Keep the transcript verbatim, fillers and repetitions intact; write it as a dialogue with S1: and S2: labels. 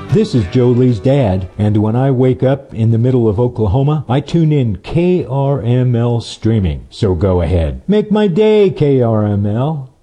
S1: This is Joe Lee's dad, and when I wake up in the middle of Oklahoma, I tune in K R M L streaming. So go ahead. Make my day, K R M L.